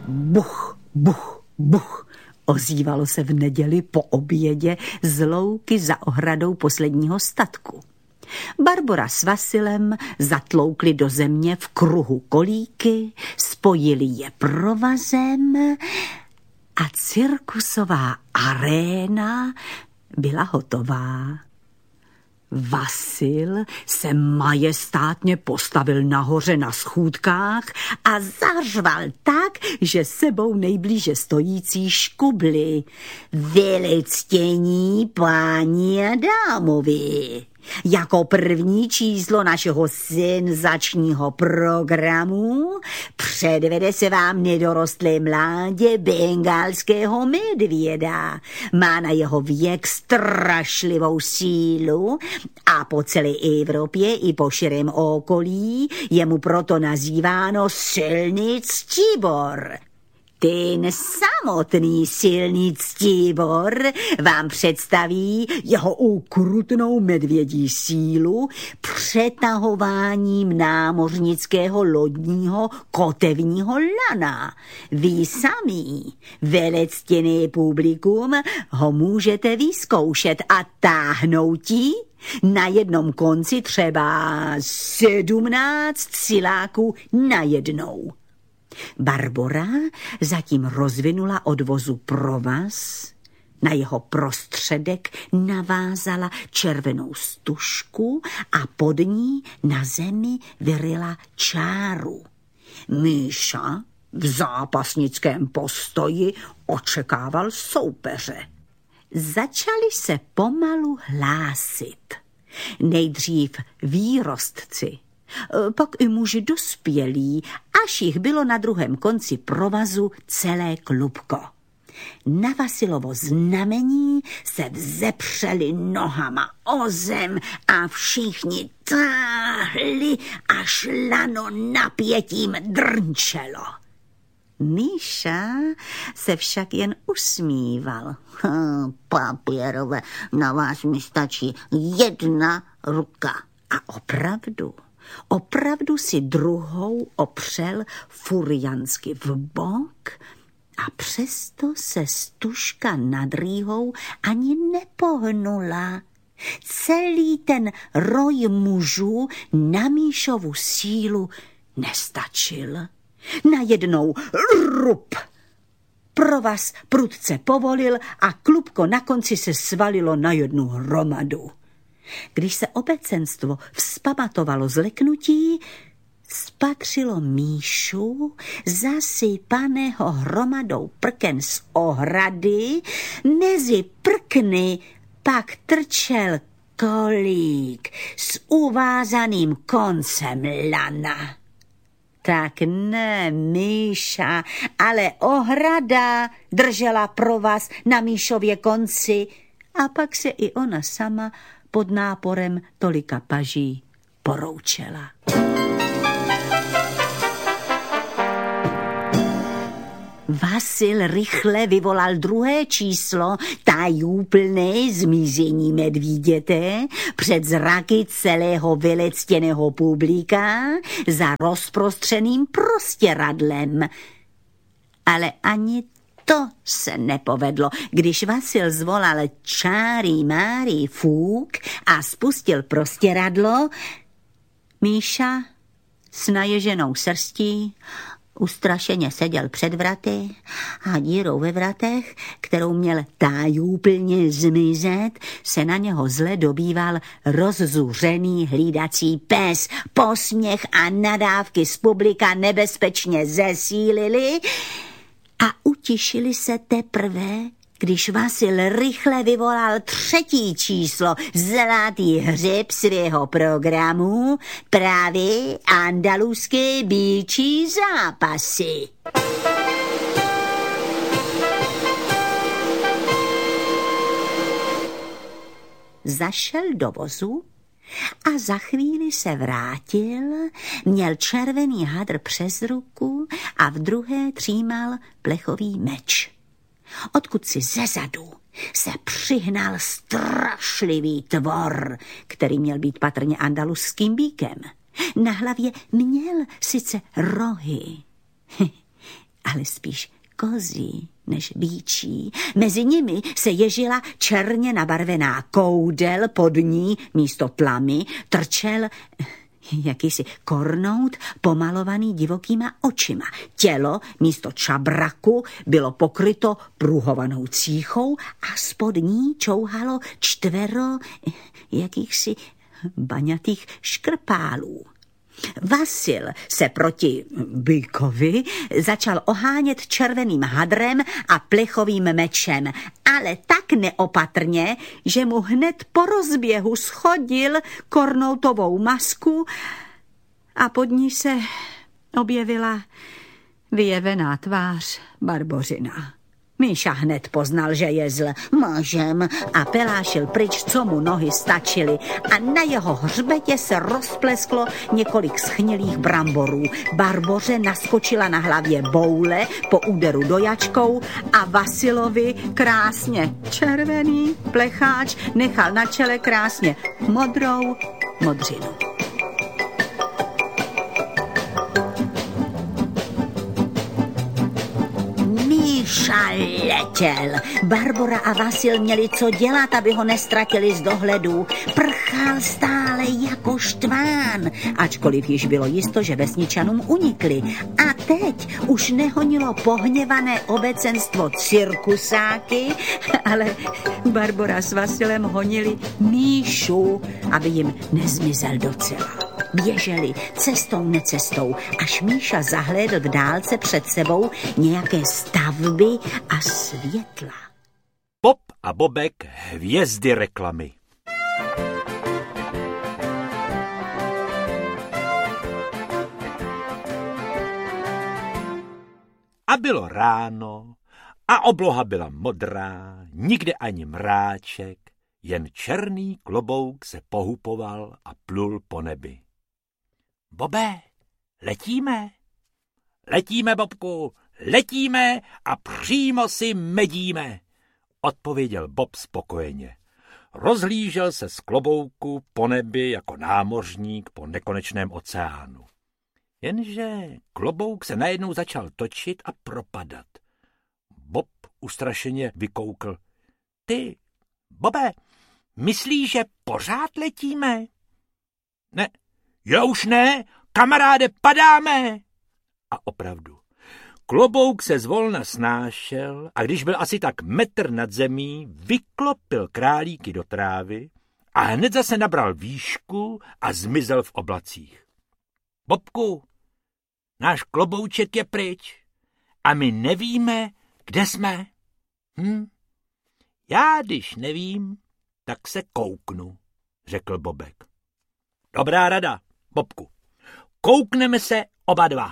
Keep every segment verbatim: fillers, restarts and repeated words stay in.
Buch, buch, buch, ozývalo se v neděli po obědě z louky za ohradou posledního statku. Barbora s Vasilem zatloukli do země v kruhu kolíky, spojili je provazem a cirkusová aréna byla hotová. Vasil se majestátně postavil nahoře na schůdkách a zařval tak, že sebou nejblíže stojící škubli. Velectění páni a dámovi. Jako první číslo našeho senzačního programu předvede se vám nedorostlé mládě bengalského medvěda. Má na jeho věk strašlivou sílu a po celé Evropě i po širém okolí je mu proto nazýváno silný ctibor. Ten samotný silný ctibor vám představí jeho ukrutnou medvědí sílu přetahováním námořnického lodního kotevního lana. Vy sami, velectěné publikum, ho můžete vyzkoušet a táhnoutí na jednom konci třeba sedmnáct siláků najednou. Barbora zatím rozvinula od vozu provaz, na jeho prostředek navázala červenou stužku a pod ní na zemi vyryla čáru. Míša v zápasnickém postoji očekával soupeře. Začali se pomalu hlásit. Nejdřív výrostci, pak i muži dospělí, až jich bylo na druhém konci provazu celé klubko. Na Vasilovo znamení se vzepřeli nohama o zem a všichni táhli, až lano napětím drnčelo. Míša se však jen usmíval. Hm, papírové, na vás mi stačí jedna ruka. A opravdu, opravdu si druhou opřel furiansky v bok a přesto se stužka nad rýhou ani nepohnula. Celý ten roj mužů na Míšovu sílu nestačil. Najednou rup! Provaz prudce povolil a klubko na konci se svalilo na jednu hromadu. Když se obecenstvo vzpamatovalo z leknutí, spatřilo Míšu zasypaného hromadou prken z ohrady, mezi prkny pak trčel kolík s uvázaným koncem lana. Tak ne Míša, ale ohrada držela provaz na Míšově konci a pak se i ona sama pod náporem tolika paží poroučela. Vasil rychle vyvolal druhé číslo, tajúplné zmizení medvíděte před zraky celého velectěného publika za rozprostřeným prostěradlem. Ale ani to se nepovedlo, když Vasil zvolal čári mári fúk a spustil prostěradlo. Míša s naježenou srstí ustrašeně seděl před vraty a dírou ve vratech, kterou měl tájúplně zmizet, se na něho zle dobýval rozzuřený hlídací pes. Posměch a nadávky z publika nebezpečně zesílili a utišili se teprve, když Vasil rychle vyvolal třetí číslo, zlatý hřeb svého programu, právě andaluské býčí zápasy. Zašel do vozu a za chvíli se vrátil, měl červený hadr přes ruku a v druhé třímal plechový meč. Odkud si zezadu se přihnal strašlivý tvor, který měl být patrně andaluským býkem. Na hlavě měl sice rohy, ale spíš kozí než býčí. Mezi nimi se ježila černě nabarvená koudel, pod ní místo tlamy trčel jakýsi kornout pomalovaný divokýma očima. Tělo místo čabraku bylo pokryto pruhovanou cíchou a spod ní čouhalo čtvero jakýchsi baňatých škrpálů. Vasil se proti býkovi začal ohánět červeným hadrem a plechovým mečem, ale tak neopatrně, že mu hned po rozběhu schodil kornoutovou masku a pod ní se objevila vyjevená tvář Barbořina. Míša hned poznal, že je zl mažem a pelášil pryč, co mu nohy stačily, a na jeho hřbetě se rozplesklo několik schnilých bramborů. Barboře naskočila na hlavě boule po úderu dojačkou a Vasilovi krásně červený plecháč nechal na čele krásně modrou modřinu. Míša letěl. Barbora a Vasil měli co dělat, aby ho nestratili z dohledu. Prchal stále jako štván, ačkoliv již bylo jisto, že vesničanům unikli. A teď už nehonilo pohněvané obecenstvo cirkusáky, ale Barbora s Vasilem honili Míšu, aby jim nezmizel docela. Běželi cestou necestou, až Míša zahlédl v dálce před sebou nějaké stavby a světla. Bob a Bobek, hvězdy reklamy. A bylo ráno a obloha byla modrá, nikde ani mráček, jen černý klobouk se pohupoval a plul po nebi. Bobe, letíme? Letíme, Bobku, letíme a přímo si medíme, odpověděl Bob spokojeně. Rozhlížel se z klobouku po nebi jako námořník po nekonečném oceánu. Jenže klobouk se najednou začal točit a propadat. Bob ustrašeně vykoukl. Ty, Bobe, myslíš, že pořád letíme? Ne, já už ne, kamaráde, padáme. A opravdu, klobouk se zvolna snášel a když byl asi tak metr nad zemí, vyklopil králíky do trávy a hned zase nabral výšku a zmizel v oblacích. Bobku, náš klobouček je pryč a my nevíme, kde jsme. Hm? Já, když nevím, tak se kouknu, řekl Bobek. Dobrá rada, Bobku. Koukneme se oba dva.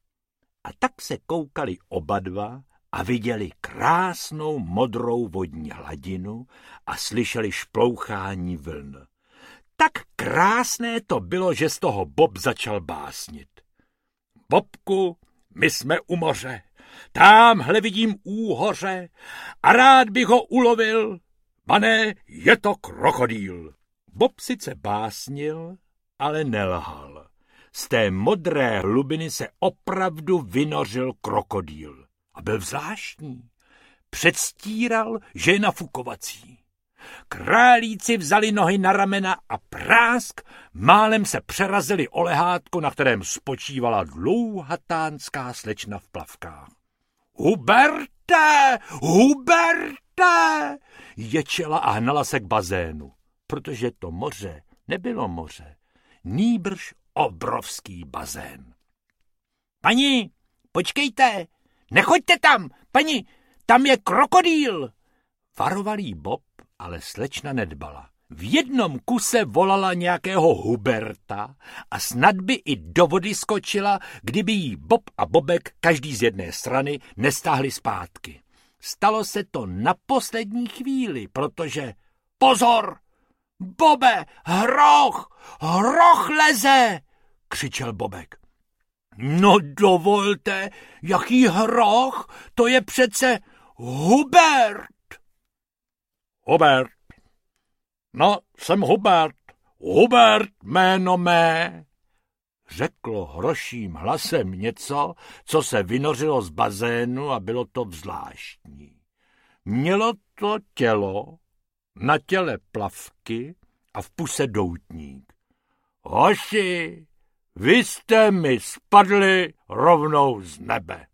A tak se koukali oba dva a viděli krásnou modrou vodní hladinu a slyšeli šplouchání vln. Tak krásné to bylo, že z toho Bob začal básnit. Bobku, my jsme u moře, támhle vidím úhoře a rád bych ho ulovil, pane, je to krokodýl. Bob sice básnil, ale nelhal. Z té modré hlubiny se opravdu vynořil krokodýl. A byl zvláštní. Předstíral, že je nafukovací. Králíci vzali nohy na ramena a prásk málem se přerazili o lehátko, na kterém spočívala dlouhatánská slečna v plavkách. Huberte! Huberte! Ječela a hnala se k bazénu, protože to moře nebylo moře, nýbrž obrovský bazén. Paní, počkejte, nechoďte tam, paní, tam je krokodýl, varoval jí Bob, ale slečna nedbala. V jednom kuse volala nějakého Huberta a snad by i do vody skočila, kdyby jí Bob a Bobek každý z jedné strany nestáhli zpátky. Stalo se to na poslední chvíli, protože pozor! Bobe, hroch, hroch leze, křičel Bobek. No dovolte, jaký hroch, to je přece Hubert. Hubert, no jsem Hubert, Hubert jméno mé, řeklo hroším hlasem něco, co se vynořilo z bazénu a bylo to zvláštní. Mělo to tělo, na těle plavky a v puse doutník. Hoši, vy jste mi spadli rovnou z nebe.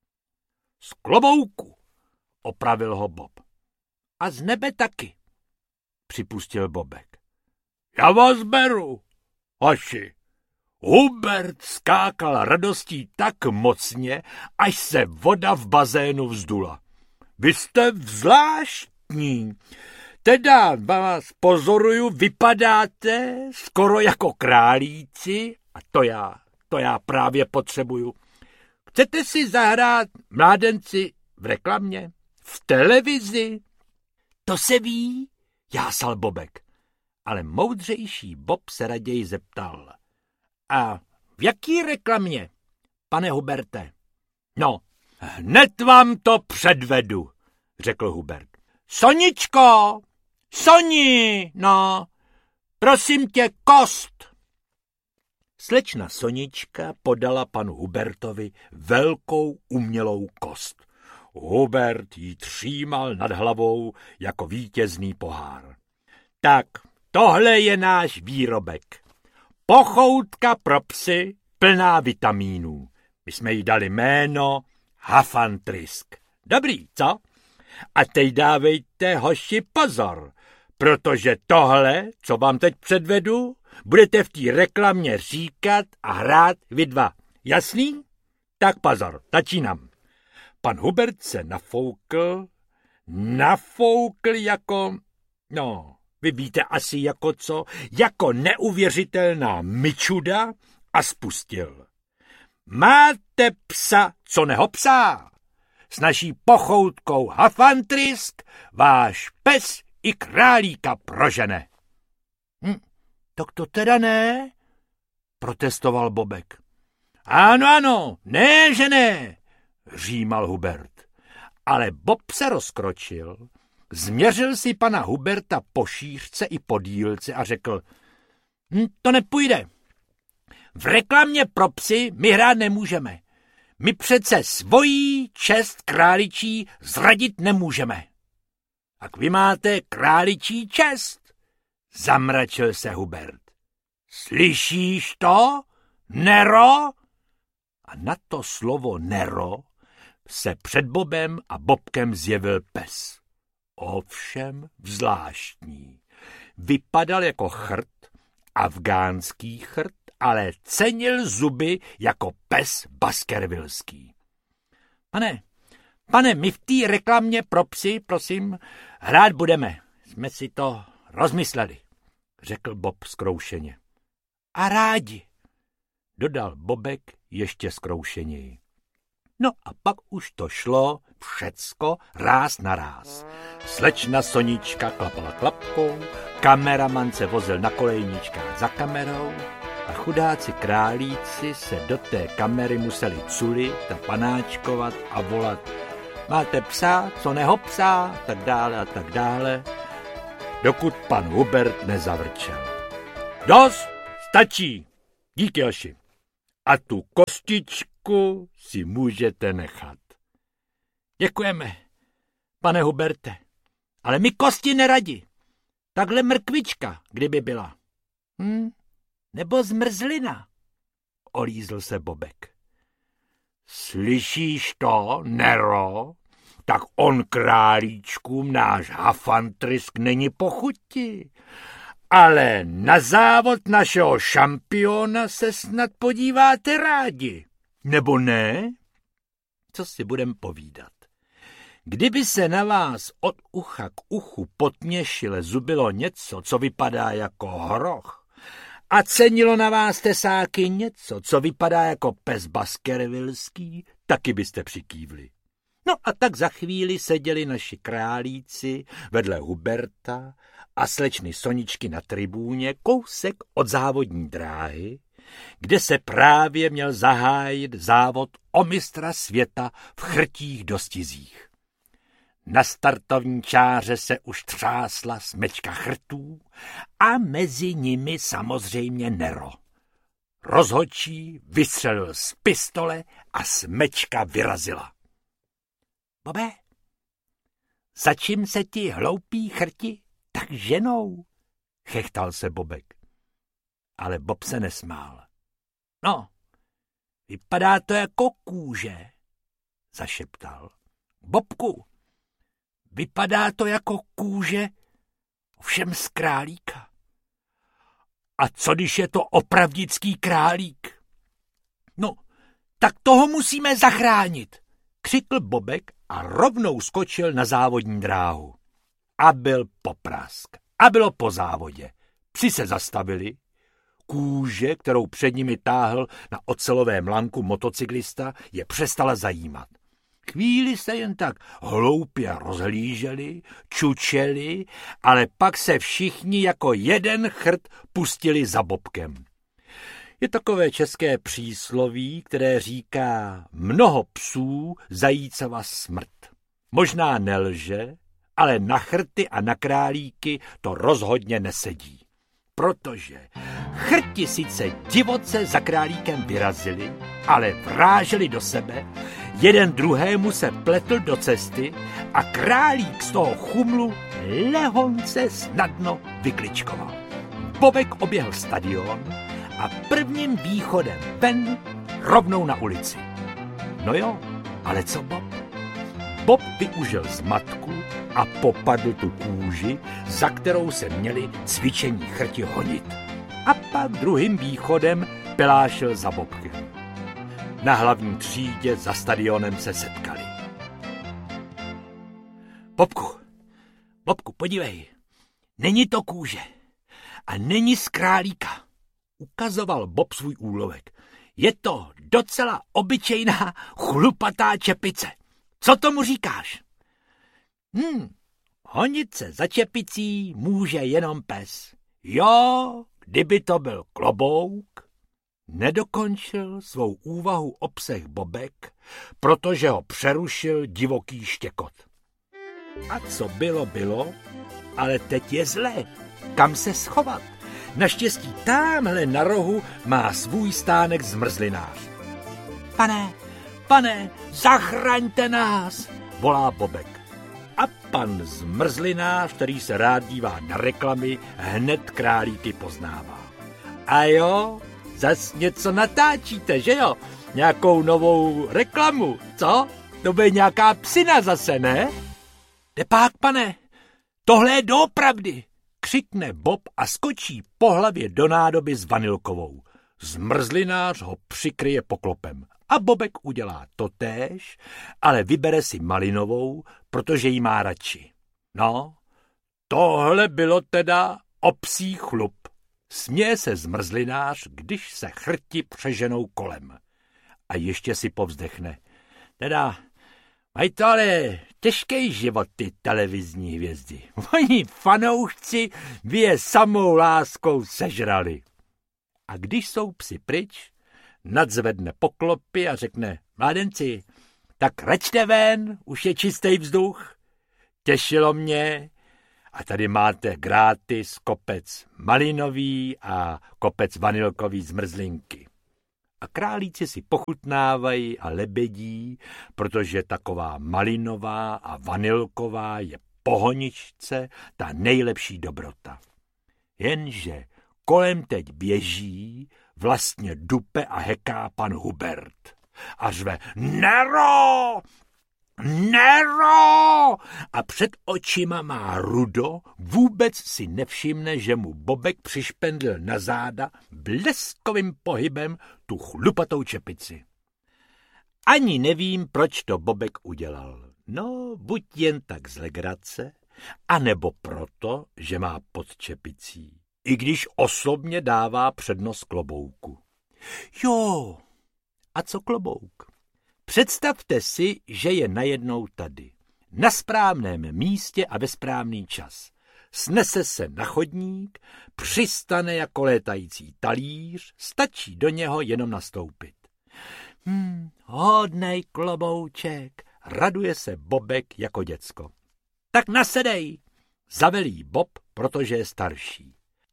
Z klobouku, opravil ho Bob. A z nebe taky, připustil Bobek. Já vás beru, hoši. Hubert skákal radostí tak mocně, až se voda v bazénu vzdula. Vy jste zvláštní. Teda vás pozoruju, vypadáte skoro jako králíci a to já, to já právě potřebuju. Chcete si zahrát, mládenci, v reklamě? V televizi? To se ví, jásal Bobek. Ale moudřejší Bob se raději zeptal. A v jaký reklamě, pane Huberte? No, hned vám to předvedu, řekl Hubert. Soničko, Soni, no, prosím tě, kost. Slečna Sonička podala panu Hubertovi velkou umělou kost. Hubert ji třímal nad hlavou jako vítězný pohár. Tak, tohle je náš výrobek. Pochoutka pro psy plná vitamínů. My jsme jí dali jméno Hafantrisk. Dobrý, co? A teď dávejte, hoši, pozor, protože tohle, co vám teď předvedu, budete v té reklamě říkat a hrát vy dva. Jasný? Tak pozor, začínám. Pan Hubert se nafoukl, nafoukl jako, no, vy víte asi jako co, jako neuvěřitelná myčuda a spustil. Máte psa, co nehopsá? S naší pochoutkou Hafantrisk váš pes i králíka prožene. Hm, tak to teda ne, protestoval Bobek. Ano, ano, ne, že ne, římal Hubert. Ale Bob se rozkročil, změřil si pana Huberta po šířce i po dílce a řekl, hm, to nepůjde. V reklamě pro psy my hrát nemůžeme. My přece svojí čest králičí zradit nemůžeme. Tak vy máte králičí čest, zamračil se Hubert. Slyšíš to, Nero? A na to slovo Nero se před Bobem a Bobkem zjevil pes. Ovšem zvláštní. Vypadal jako chrt, afgánský chrt, ale cenil zuby jako pes baskervilský. Pane, pane, my v té reklamě pro psy, prosím, hrát budeme. Jsme si to rozmysleli, řekl Bob zkroušeně. A rádi, dodal Bobek ještě zkroušeněji. No a pak už to šlo všecko ráz na ráz. Slečna Sonička klapala klapkou, kameraman se vozil na kolejničkách za kamerou a chudáci králíci se do té kamery museli culit a panáčkovat a volat. Máte psa, co nehopsá, tak dále a tak dále, dokud pan Hubert nezavrčel. Dost, stačí, díky hoši. A tu kostičku si můžete nechat. Děkujeme, pane Huberte, ale my kosti neradi. Takhle mrkvička, kdyby byla. Hm? Nebo zmrzlina, olízl se Bobek. Slyšíš to, Nero? Tak on králíčkům náš Hafantrisk není po chuti. Ale na závod našeho šampiona se snad podíváte rádi. Nebo ne? Co si budem povídat? Kdyby se na vás od ucha k uchu potměšile zubilo něco, co vypadá jako hroch, a cenilo na vás tesáky něco, co vypadá jako pes baskervilský, taky byste přikývli. No a tak za chvíli seděli naši králíci vedle Huberta a slečny Soničky na tribůně kousek od závodní dráhy, kde se právě měl zahájit závod o mistra světa v chrtích dostizích. Na startovní čáře se už třásla smečka chrtů a mezi nimi samozřejmě Nero. Rozhodčí vystřelil z pistole a smečka vyrazila. Bobe, začím se ti hloupí chrti tak ženou, chechtal se Bobek. Ale Bob se nesmál. No, vypadá to jako kůže, zašeptal. Bobku, vypadá to jako kůže, ovšem z králíka. A co když je to opravdický králík? No, tak toho musíme zachránit, křikl Bobek a rovnou skočil na závodní dráhu. A byl poprask. A bylo po závodě. Psi se zastavili. Kůže, kterou před nimi táhl na ocelovém lanku motocyklista, je přestala zajímat. Chvíli se jen tak hloupě rozhlíželi, čučeli, ale pak se všichni jako jeden chrt pustili za Bobkem. Je takové české přísloví, které říká mnoho psů, zajícova smrt. Možná nelže, ale na chrty a na králíky to rozhodně nesedí. Protože chrti sice divoce za králíkem vyrazili, ale vráželi do sebe, jeden druhému se pletl do cesty a králík z toho chumlu lehonce snadno vykličkoval. Bobek oběhl stadion a prvním východem ven rovnou na ulici. No jo, ale co Bob? Bob využil zmatku a popadl tu kůži, za kterou se měli cvičení chrti honit. A pak druhým východem pelášil za Bobkem. Na hlavní třídě za stadionem se setkali. Bobku, Bobku, podívej, není to kůže a není z králíka, ukazoval Bob svůj úlovek. Je to docela obyčejná chlupatá čepice. Co tomu říkáš? Hm, honit se za čepicí může jenom pes. Jo, kdyby to byl klobouk. Nedokončil svou úvahu o psech Bobek, protože ho přerušil divoký štěkot. A co bylo, bylo, ale teď je zlé. Kam se schovat? Naštěstí támhle na rohu má svůj stánek zmrzlinář. Pane, pane, zachraňte nás, volá Bobek. A pan zmrzlinář, který se rád dívá na reklamy, hned králíky poznává. A jo, zas něco natáčíte, že jo? Nějakou novou reklamu, co? To bude nějaká psina zase, ne? Depák, pane, tohle je doopravdy, křikne Bob a skočí po hlavě do nádoby s vanilkovou. Zmrzlinář ho přikryje poklopem. A Bobek udělá totéž, ale vybere si malinovou, protože jí má radši. No, tohle bylo teda o psí chlup. Směje se zmrzlinář, když se chrti přeženou kolem. A ještě si povzdechne. Teda, mají to ale těžký život, ty televizní hvězdy. Oni fanoušci by je samou láskou sežrali. A když jsou psi pryč, nadzvedne poklopy a řekne, mládenci, tak račte ven, už je čistý vzduch. Těšilo mě. A tady máte gratis kopec malinový a kopec vanilkový zmrzlinky. A králíci si pochutnávají a lebedí, protože taková malinová a vanilková je pohoničce ta nejlepší dobrota. Jenže kolem teď běží, vlastně dupe a heká pan Hubert. A řve Nero! Nero! A před očima má Rudo, vůbec si nevšimne, že mu Bobek přišpendlil na záda bleskovým pohybem tu chlupatou čepici. Ani nevím, proč to Bobek udělal. No, buď jen tak z legrace, anebo proto, že má pod čepicí. I když osobně dává přednost klobouku. Jo, a co klobouk? Představte si, že je najednou tady, na správném místě a ve správný čas. Snese se na chodník, přistane jako létající talíř, stačí do něho jenom nastoupit. Hmm, hodnej klobouček, raduje se Bobek jako děcko. Tak nasedej, zavelí Bob, protože je starší.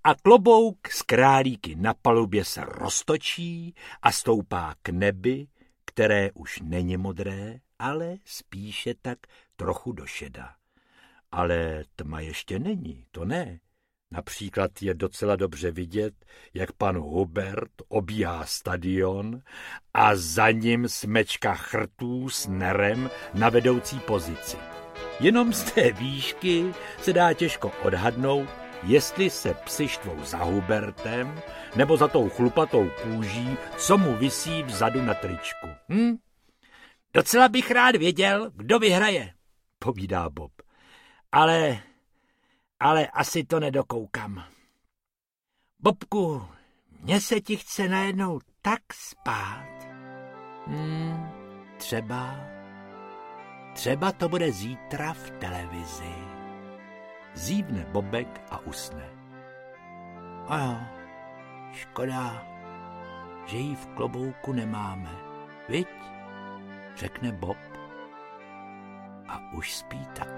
a klobouk z králíky na palubě se roztočí a stoupá k nebi, které už není modré, ale spíše tak trochu do šeda. Ale tma ještě není, to ne. Například je docela dobře vidět, jak pan Hubert obíhá stadion a za ním smečka chrtů s nerem na vedoucí pozici. Jenom z té výšky se dá těžko odhadnout, jestli se psi štvou za Hubertem nebo za tou chlupatou kůží, co mu visí vzadu na tričku. Hm? Docela bych rád věděl, kdo vyhraje, povídá Bob. Ale, ale asi to nedokoukám. Bobku, mně se ti chce najednou tak spát. Hmm, třeba, třeba to bude zítra v televizi. Zívne Bobek a usne. A jo, škoda, že ji v klobouku nemáme, viď? Řekne Bob a už spí taky.